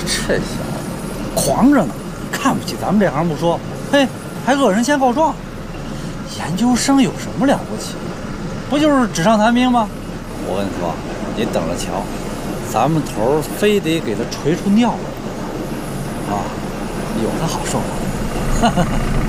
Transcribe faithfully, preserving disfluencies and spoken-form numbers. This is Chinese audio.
这小子狂着呢，看不起咱们这行不说，嘿，还恶人先告状。研究生有什么了不起？不就是纸上谈兵吗？我跟你说，你等着瞧，咱们头非得给他锤出尿来啊！有他好受。哈哈哈。